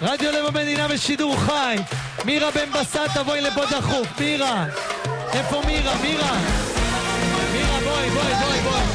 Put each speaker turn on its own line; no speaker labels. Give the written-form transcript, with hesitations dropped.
רדיו לב המדינה בשידור חי. מירה בן בסט, תבואי לפה דחוף. מירה, איפה מירה? מירה, בואי.